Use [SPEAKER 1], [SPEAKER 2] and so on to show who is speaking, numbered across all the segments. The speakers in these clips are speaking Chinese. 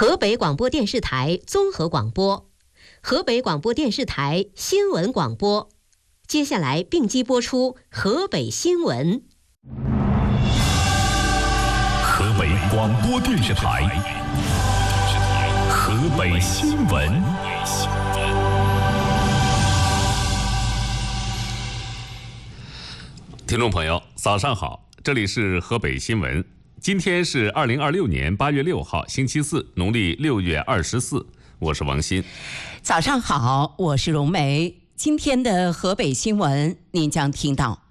[SPEAKER 1] 河北广播电视台综合广播，河北广播电视台新闻广播。接下来并机播出河北新闻。
[SPEAKER 2] 河北广播电视台河北新闻。听众朋友，早上好，这里是河北新闻。今天是2026年8月6号，星期四，农历6月24。我是王鑫。
[SPEAKER 3] 早上好，我是荣梅。今天的河北新闻，您将听到：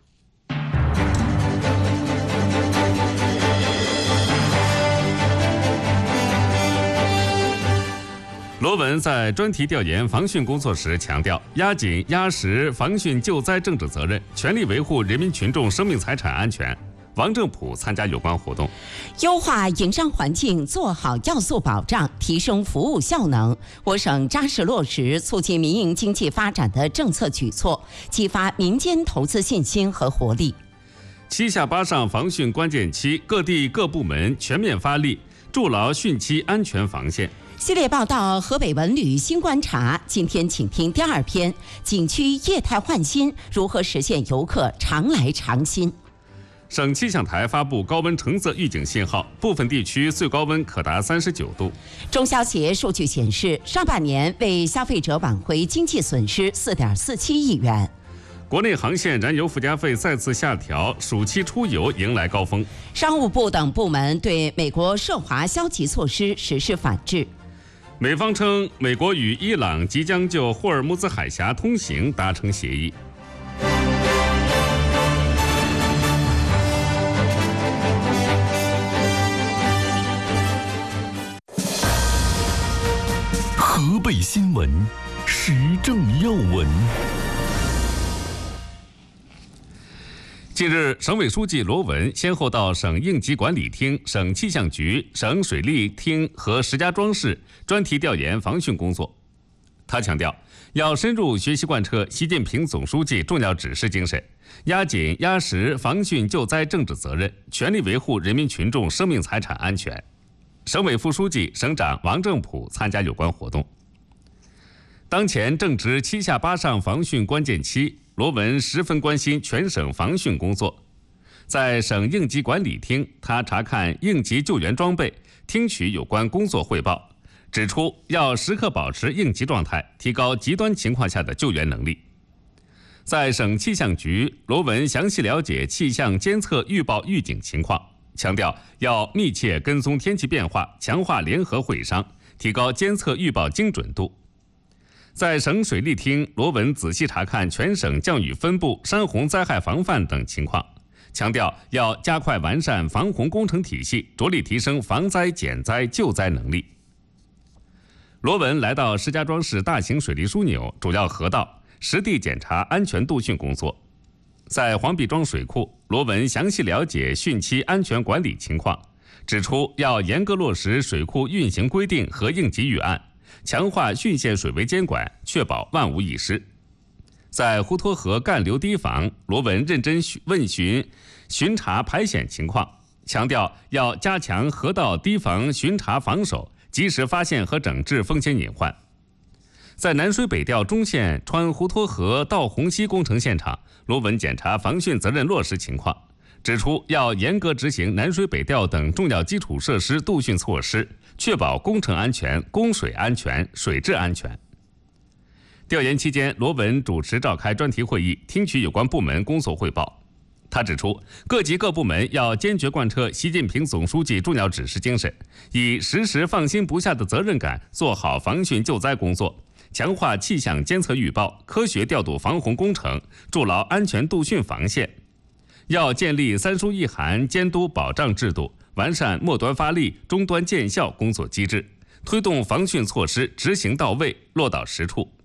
[SPEAKER 2] 罗文在专题调研防汛工作时强调，压紧压实防汛救灾政治责任，全力维护人民群众生命财产安全。王正普参加有关活动。
[SPEAKER 3] 优化营商环境，做好要素保障，提升服务效能。我省扎实落实促进民营经济发展的政策举措，激发民间投资信心和活力。
[SPEAKER 2] 7下8上防汛关键期，各地各部门全面发力，筑牢汛期安全防线。
[SPEAKER 3] 系列报道河北文旅新观察，今天请听第2篇：景区业态换新，如何实现游客常来常新？
[SPEAKER 2] 省气象台发布高温橙色预警信号，部分地区最高温可达39度。
[SPEAKER 3] 中消协数据显示，上半年为消费者挽回经济损失4.47亿元。
[SPEAKER 2] 国内航线燃油附加费再次下调，暑期出游迎来高峰。
[SPEAKER 3] 商务部等部门对美国涉华消极措施实施反制。
[SPEAKER 2] 美方称，美国与伊朗即将就霍尔木兹海峡通行达成协议。
[SPEAKER 4] 河北新闻，时政要闻。
[SPEAKER 2] 近日，省委书记罗文先后到省应急管理厅、省气象局、省水利厅和石家庄市专题调研防汛工作。他强调，要深入学习贯彻习近平总书记重要指示精神，压紧压实防汛救灾政治责任，全力维护人民群众生命财产安全。省委副书记、省长王正普参加有关活动。当前正值7下8上防汛关键期，罗文十分关心全省防汛工作。在省应急管理厅，他查看应急救援装备，听取有关工作汇报，指出要时刻保持应急状态，提高极端情况下的救援能力。在省气象局，罗文详细了解气象监测预报预警情况，强调要密切跟踪天气变化，强化联合会商，提高监测预报精准度。在省水利厅，罗文仔细查看全省降雨分布、山洪灾害防范等情况，强调要加快完善防洪工程体系，着力提升防灾减灾救灾能力。罗文来到石家庄市大型水利枢纽主要河道，实地检查安全度汛工作。在黄壁庄水库，罗文详细了解汛期安全管理情况，指出要严格落实水库运行规定和应急预案，强化汛县水位监管，确保万无一失。在滹沱河干流堤防，罗文认真问询、巡查排险情况，强调要加强河道堤防巡查防守，及时发现和整治风险隐患。在南水北调中线穿滹沱河到虹溪工程现场，罗文检查防汛责任落实情况，指出要严格执行南水北调等重要基础设施度汛措施，确保工程安全、供水安全、水质安全。调研期间，罗文主持召开专题会议，听取有关部门工作汇报。他指出，各级各部门要坚决贯彻习近平总书记重要指示精神，以时时放心不下的责任感做好防汛救灾工作，强化气象监测预报，科学调度防洪工程，筑牢安全度汛防线。要建立3疏1函监督保障制度，完善末端发力、终端见效工作机制，推动防汛措施执行到位、落到实处。